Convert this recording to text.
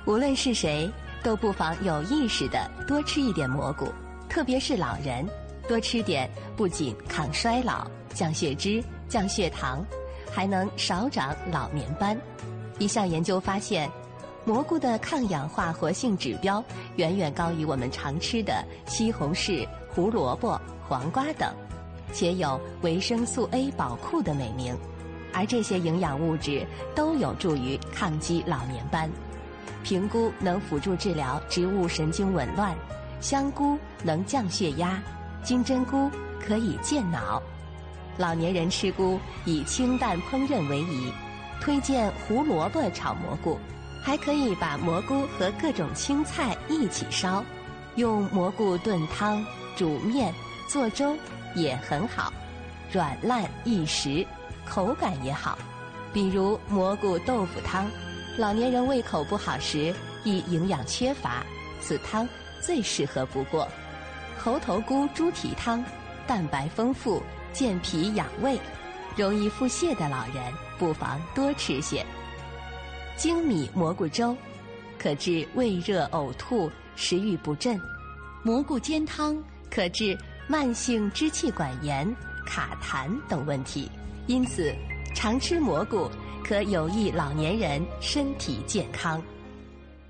无论是谁，都不妨有意识地多吃一点蘑菇，特别是老人，多吃点不仅抗衰老、降血脂、降血糖，还能少长老年斑。一项研究发现，蘑菇的抗氧化活性指标远远高于我们常吃的西红柿、胡萝卜、黄瓜等，且有维生素 A 宝库的美名。而这些营养物质都有助于抗击老年斑。平菇能辅助治疗植物神经紊乱，香菇能降血压，金针菇可以健脑。老年人吃菇以清淡烹饪为宜，推荐胡萝卜炒蘑菇，还可以把蘑菇和各种青菜一起烧，用蘑菇炖汤、煮面、做粥也很好，软烂易食，口感也好。比如蘑菇豆腐汤，老年人胃口不好时易营养缺乏，此汤最适合不过。猴头菇猪蹄汤，蛋白丰富，健脾养胃，容易腹泻的老人不妨多吃些。粳米蘑菇粥可治胃热呕吐、食欲不振，蘑菇煎汤可治慢性支气管炎、卡痰等问题。因此，常吃蘑菇可有益老年人身体健康。